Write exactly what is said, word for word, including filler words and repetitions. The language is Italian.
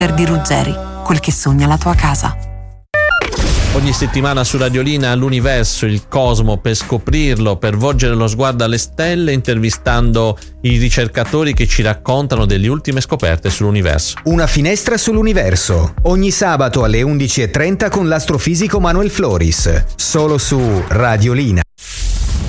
di Ruggeri, quel che sogna la tua casa. Ogni settimana su Radiolina l'universo, il cosmo, per scoprirlo, per volgere lo sguardo alle stelle, intervistando i ricercatori che ci raccontano delle ultime scoperte sull'universo. Una finestra sull'universo, ogni sabato alle undici e trenta con l'astrofisico Manuel Floris, solo su Radiolina.